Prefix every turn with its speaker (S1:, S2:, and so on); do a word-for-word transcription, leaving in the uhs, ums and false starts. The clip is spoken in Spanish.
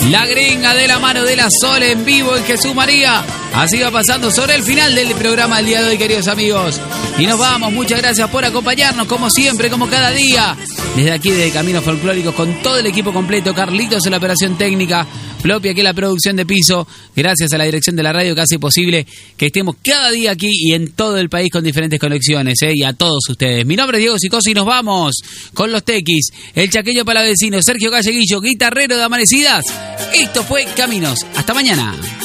S1: La Gringa de la mano de la Sol en vivo en Jesús María. Así va pasando sobre el final del programa del día de hoy, queridos amigos. Y nos vamos, muchas gracias por acompañarnos, como siempre, como cada día. Desde aquí, de Caminos Folclóricos, con todo el equipo completo. Carlitos en la operación técnica, Floppy aquí en la producción de piso. Gracias a la dirección de la radio que hace posible que estemos cada día aquí y en todo el país con diferentes conexiones, ¿eh? Y a todos ustedes. Mi nombre es Diego Sicosi y nos vamos con los tequis, el chaqueño palavecino, Sergio Galleguillo, guitarrero de Amanecidas. Esto fue Caminos. Hasta mañana.